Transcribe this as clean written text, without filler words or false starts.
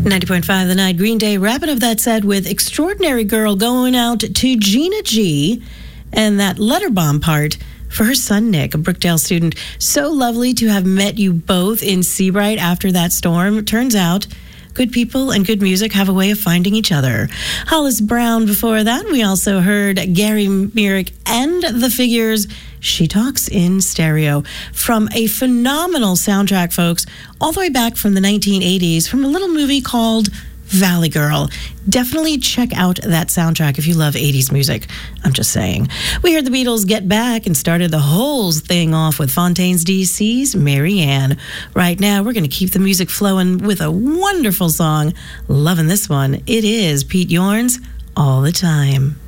90.5 The Night, Green Day, wrapping up that set with Extraordinary Girl going out to Gina G and that letter bomb part for her son, Nick, a Brookdale student. So lovely to have met you both in Seabright after that storm. Turns out good people and good music have a way of finding each other. Hollis Brown before that. We also heard Gary Myrick and the Figures, She Talks in Stereo, from a phenomenal soundtrack, folks, all the way back from the 1980s, from a little movie called Valley Girl. Definitely check out that soundtrack if you love 80s music. I'm just saying. We heard the Beatles Get Back and started the whole thing off with Fontaine's DC's Mary Ann. Right now, we're going to keep the music flowing with a wonderful song. Loving this one. It is Pete Yorn's All the Time.